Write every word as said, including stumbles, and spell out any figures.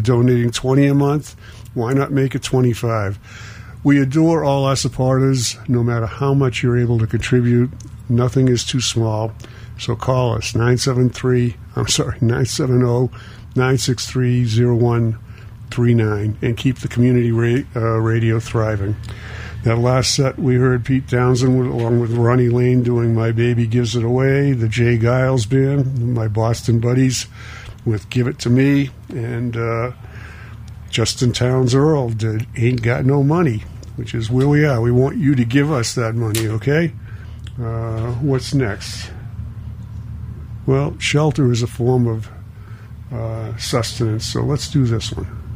donating twenty a month, why not make it twenty-five? We adore all our supporters, no matter how much you're able to contribute. Nothing is too small. So call us, nine seven three, I'm sorry, nine seven zero, nine six three, zero one three nine, and keep the community ra- uh, radio thriving. That last set, we heard Pete Townsend with, along with Ronnie Lane doing My Baby Gives It Away, the Jay Giles Band, my Boston buddies with Give It To Me, and uh, Justin Towns Earl did Ain't Got No Money, which is where we are. We want you to give us that money, okay? Uh, what's next? Well, shelter is a form of uh, sustenance, so let's do this one.